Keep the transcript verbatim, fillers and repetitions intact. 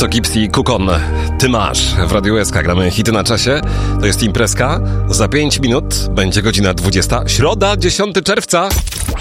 To Gipsy Kukon. Ty masz. W Radiu S K gramy hity na czasie. To jest imprezka. Za pięć minut będzie godzina dwudziesta. Środa, dziesiątego czerwca.